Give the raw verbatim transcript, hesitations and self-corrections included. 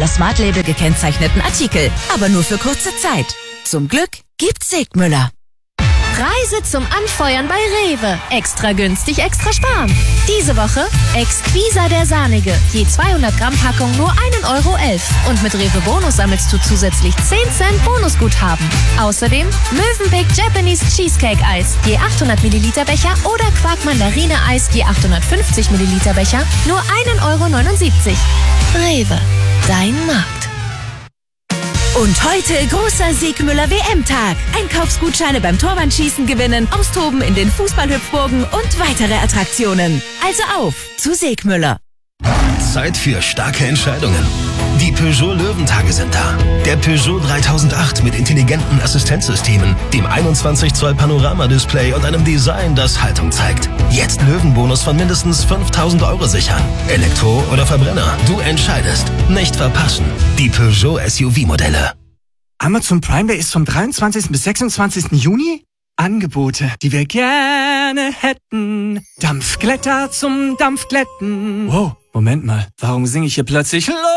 oder Smart Label gekennzeichneten Artikel. Aber nur für kurze Zeit. Zum Glück gibt's Segmüller. Reise zum Anfeuern bei Rewe. Extra günstig, extra sparen. Diese Woche Exquisa der Sahnige. Je zweihundert Gramm Packung nur ein Euro elf. Und mit Rewe Bonus sammelst du zusätzlich zehn Cent Bonusguthaben. Außerdem Mövenpick Japanese Cheesecake Eis. Je achthundert Milliliter Becher oder Quark Mandarine Eis. Je achthundertfünfzig Milliliter Becher. Nur ein Euro neunundsiebzig. Rewe. Dein Markt. Und heute großer Segmüller W M-Tag. Einkaufsgutscheine beim Torwandschießen gewinnen, austoben in den Fußballhüpfburgen und weitere Attraktionen. Also auf zu Segmüller. Zeit für starke Entscheidungen. Die Peugeot Löwentage sind da. Der Peugeot dreitausendacht mit intelligenten Assistenzsystemen, dem einundzwanzig Zoll Panoramadisplay und einem Design, das Haltung zeigt. Jetzt Löwenbonus von mindestens fünftausend Euro sichern. Elektro oder Verbrenner, du entscheidest. Nicht verpassen. Die Peugeot S U V-Modelle. Amazon Prime Day ist vom dreiundzwanzigsten bis sechsundzwanzigsten Juni. Angebote, die wir gerne hätten. Dampfglätter zum Dampfglätten. Wow, Moment mal, warum singe ich hier plötzlich